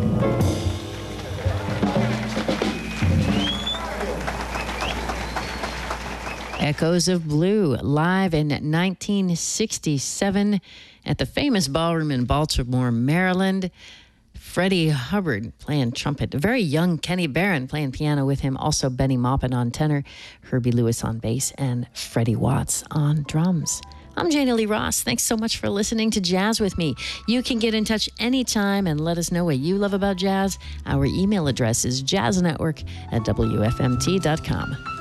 Echoes of Blue, live in 1967 at the famous ballroom in Baltimore, Maryland. Freddie Hubbard playing trumpet, a very young Kenny Barron playing piano with him, also Benny Maupin on tenor, Herbie Lewis on bass, and Freddie Watts on drums. I'm Janie Lee Ross. Thanks so much for listening to Jazz with me. You can get in touch anytime and let us know what you love about jazz. Our email address is jazznetwork@wfmt.com.